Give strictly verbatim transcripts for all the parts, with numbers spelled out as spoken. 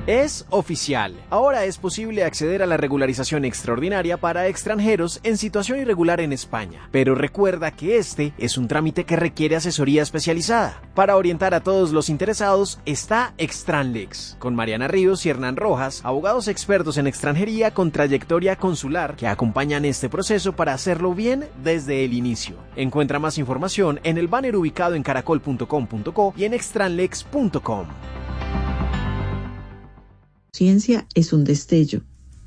Es oficial. Ahora es posible acceder a la regularización extraordinaria para extranjeros en situación irregular en España. Pero recuerda que este es un trámite que requiere asesoría especializada. Para orientar a todos los interesados está Extranlex, con Mariana Ríos y Hernán Rojas, abogados expertos en extranjería con trayectoria consular que acompañan este proceso para hacerlo bien desde el inicio. Encuentra más información en el banner ubicado en caracol punto com punto co y en extranlex punto com. Ciencia es un destello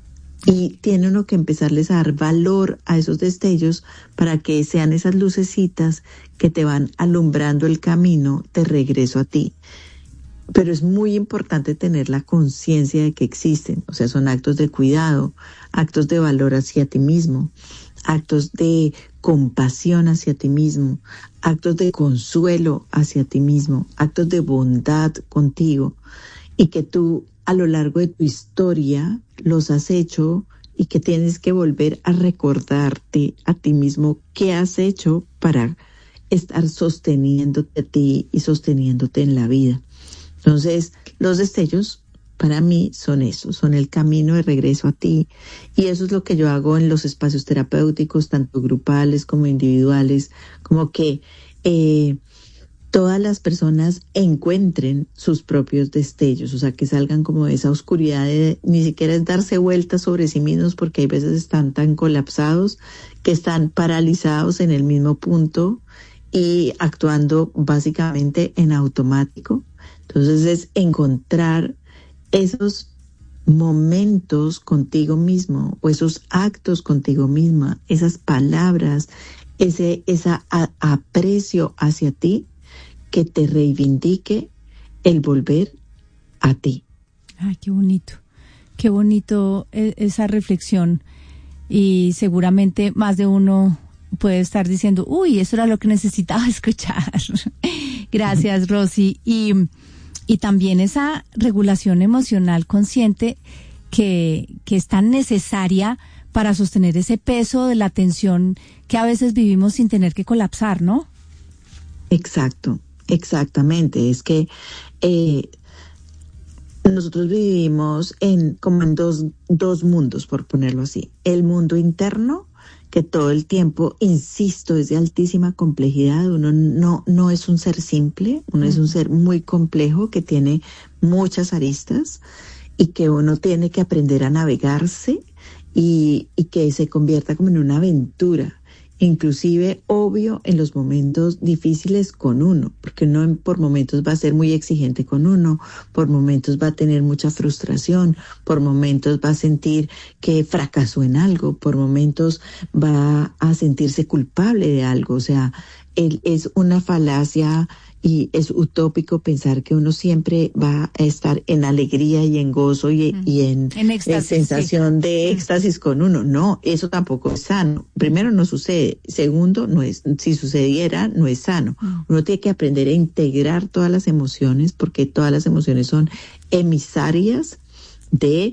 y tiene uno que empezarles a dar valor a esos destellos para que sean esas lucecitas que te van alumbrando el camino de regreso a ti. Pero es muy importante tener la conciencia de que existen, o sea, son actos de cuidado, actos de valor hacia ti mismo, actos de compasión hacia ti mismo, actos de consuelo hacia ti mismo, actos de bondad contigo, y que tú a lo largo de tu historia los has hecho y que tienes que volver a recordarte a ti mismo qué has hecho para estar sosteniéndote a ti y sosteniéndote en la vida. Entonces, los destellos para mí son eso, son el camino de regreso a ti, y eso es lo que yo hago en los espacios terapéuticos, tanto grupales como individuales, como que eh, todas las personas encuentren sus propios destellos, o sea, que salgan como de esa oscuridad de ni siquiera es darse vueltas sobre sí mismos, porque hay veces están tan colapsados que están paralizados en el mismo punto y actuando básicamente en automático. Entonces es encontrar esos momentos contigo mismo o esos actos contigo misma, esas palabras, ese esa a, aprecio hacia ti que te reivindique el volver a ti. Ay, qué bonito, qué bonito esa reflexión, y seguramente más de uno puede estar diciendo, uy, eso era lo que necesitaba escuchar. Gracias, Rosy. Y, y también esa regulación emocional consciente que, que es tan necesaria para sostener ese peso de la tensión que a veces vivimos sin tener que colapsar, ¿no? Exacto. Exactamente, es que eh, nosotros vivimos en como en dos, dos mundos, por ponerlo así. El mundo interno, que todo el tiempo, insisto, es de altísima complejidad. Uno no, no es un ser simple, uno es un ser muy complejo que tiene muchas aristas y que uno tiene que aprender a navegarse y, y que se convierta como en una aventura. Inclusive, obvio, en los momentos difíciles con uno, porque uno por momentos va a ser muy exigente con uno, por momentos va a tener mucha frustración, por momentos va a sentir que fracasó en algo, por momentos va a sentirse culpable de algo. O sea, él es una falacia y es utópico pensar que uno siempre va a estar en alegría y en gozo y, mm. y en, en éxtasis, en sensación sí. de éxtasis con uno. No, eso tampoco es sano. Primero, no sucede. Segundo, no es, si sucediera, no es sano. Mm. Uno tiene que aprender a integrar todas las emociones, porque todas las emociones son emisarias de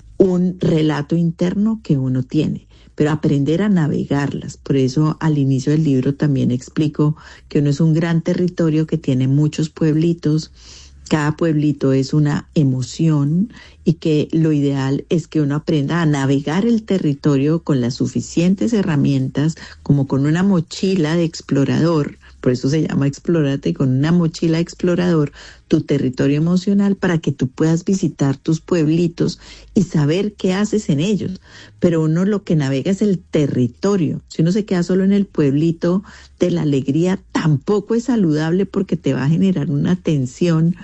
un relato interno que uno tiene, pero aprender a navegarlas. Por eso al inicio del libro también explico que uno es un gran territorio que tiene muchos pueblitos. Cada pueblito es una emoción y que lo ideal es que uno aprenda a navegar el territorio con las suficientes herramientas, como con una mochila de explorador. Por eso se llama Explórate, con una mochila de explorador, tu territorio emocional, para que tú puedas visitar tus pueblitos y saber qué haces en ellos. Pero uno lo que navega es el territorio. Si uno se queda solo en el pueblito de la alegría, tampoco es saludable, porque te va a generar una tensión,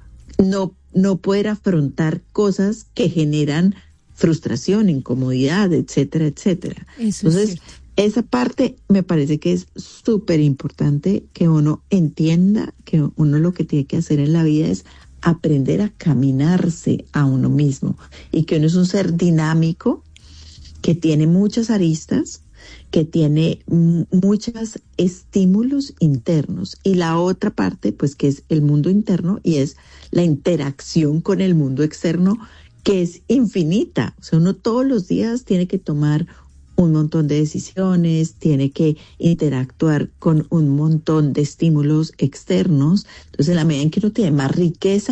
no, no poder afrontar cosas que generan frustración, incomodidad, etcétera, etcétera. Eso Entonces, es cierto. Esa parte me parece que es súper importante que uno entienda que uno lo que tiene que hacer en la vida es aprender a caminarse a uno mismo, y que uno es un ser dinámico que tiene muchas aristas, que tiene m- muchos estímulos internos, y la otra parte pues que es el mundo interno y es la interacción con el mundo externo, que es infinita. O sea, uno todos los días tiene que tomar un montón de decisiones, tiene que interactuar con un montón de estímulos externos. Entonces, en la medida en que uno tiene más riqueza